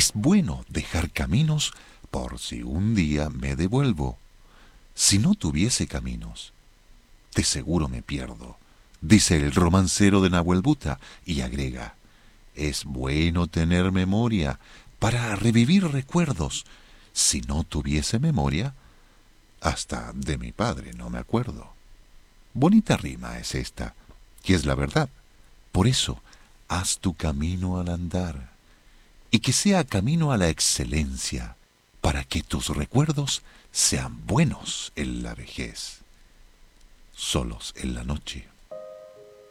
Es bueno dejar caminos por si un día me devuelvo. Si no tuviese caminos, de seguro me pierdo, dice el romancero de Nahuel Buta, y agrega, es bueno tener memoria para revivir recuerdos. Si no tuviese memoria, hasta de mi padre no me acuerdo. Bonita rima es esta, que es la verdad. Por eso, haz tu camino al andar, y que sea camino a la excelencia, para que tus recuerdos sean buenos en la vejez. Solos en la noche.